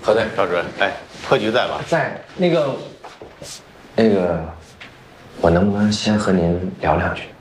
何队， 赵主任，哎，破局在吧？ 在那个，我能不能先和您聊两句？